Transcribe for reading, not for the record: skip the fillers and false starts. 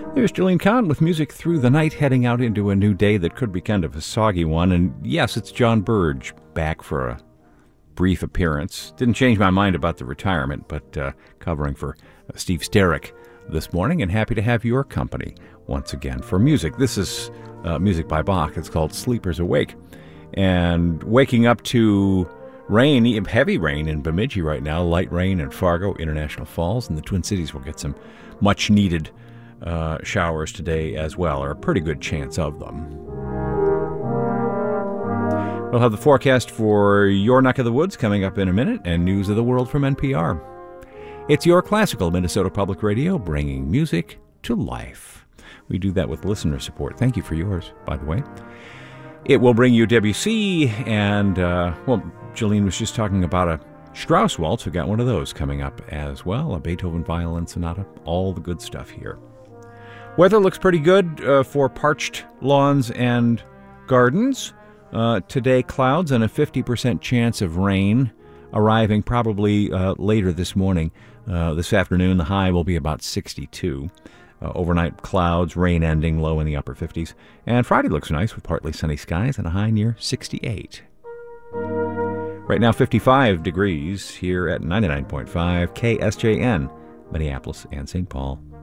There's Jillian Kahn with music through the night, heading out into a new day that could be kind of a soggy one. And yes, it's John Burge back for a brief appearance. Didn't change my mind about the retirement, but covering for Steve Sterrick this morning, and happy to have your company once again for music. This is music by Bach. It's called Sleepers Awake. And waking up to rain, heavy rain in Bemidji right now, light rain in Fargo, International Falls, and the Twin Cities will get some much-needed showers today as well, or a pretty good chance of them. We'll have the forecast for your neck of the woods coming up in a minute, and news of the world from NPR. It's your classical Minnesota Public Radio, bringing music to life. We do that with listener support. Thank you for yours, by the way. It will bring you Debussy, and, Jillian was just talking about a Strauss waltz. We got one of those coming up as well, a Beethoven violin sonata, all the good stuff here. Weather looks pretty good for parched lawns and gardens. Today, clouds and a 50% chance of rain arriving probably later this morning. This afternoon, the high will be about 62. Overnight clouds, rain ending, low in the upper 50s. And Friday looks nice with partly sunny skies and a high near 68. Right now, 55 degrees here at 99.5 KSJN, Minneapolis and St. Paul.